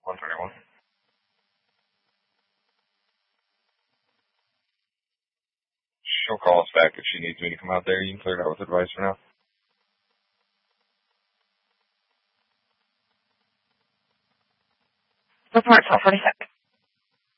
131. She'll call us back if she needs me to come out there. You can clear it out with advice for now. Report 1246.